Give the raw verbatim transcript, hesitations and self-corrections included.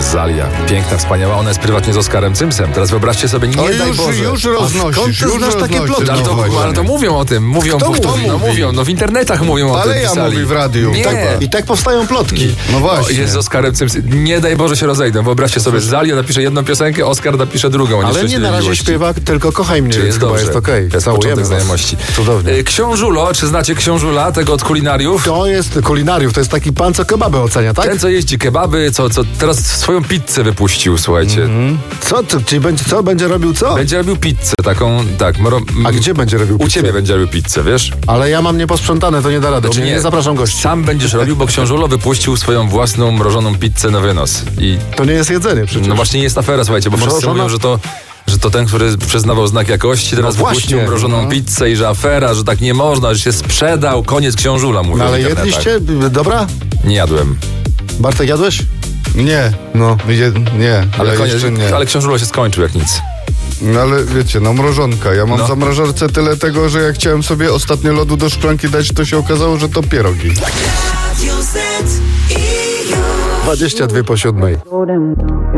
Zalia, piękna, wspaniała, ona jest prywatnie z Oskarem Cymsem. Teraz wyobraźcie sobie, nie O, daj już, Boże. już roznosisz, skąd ty już znasz takie roznosisz. plotki? Ale to, właśnie. ale to mówią o tym, mówią, Kto bo- mówi? no mówią, no w internetach mówią o tym, Ale ja pisali. mówi w radiu. Nie. Tak, I tak powstają plotki. no O, właśnie. jest z Oskarem Cymsem. Nie daj Boże się rozejdą. Wyobraźcie sobie, Zalia napisze jedną piosenkę, Oskar napisze drugą. Ale nie na razie miłości. śpiewa tylko Kochaj mnie, Czy więc jest chyba dobrze. jest okej. To jest Całujemy początek was. znajomości. Cudownie. Y, Książulo, czy znacie Książula, tego od kulinariów? To jest kulinariów, to jest taki pan, co kebaby ocenia, tak? Ten, co jeździ kebaby, co, co teraz swoją pizzę wypuścił, słuchajcie. Co, to, czyli będzie, co, będzie robił co? Będzie robił pizzę taką, tak. Mro, A gdzie będzie robił U pizzę? ciebie będzie robił pizzę, wiesz? Ale ja mam nieposprzątane, to nie da rady. Znaczy nie, nie zapraszam gości. Sam będziesz robił, bo Książulo wypuścił swoją własną mrożoną pizzę na wynos. I To nie jest jedzenie przecież. no właśnie jest afera, słuchajcie, bo wszyscy Mrożona? mówią, że to, że to ten, który przyznawał znak jakości, teraz No wypuścił właśnie, mrożoną no. pizzę i że afera, że tak nie można, że się sprzedał, koniec Książula, mówią No ale w internetach. jedliście? Dobra? Nie jadłem. Bartek, jadłeś? Nie, No. je, nie, Ale, ja koniec, jeszcze nie. ale Książulo się skończył jak nic. No ale wiecie, no mrożonka. Ja mam No. w zamrażarce tyle tego, że jak chciałem sobie ostatnio lodu do szklanki dać, to się okazało, że to pierogi. dwadzieścia dwie po siódmej.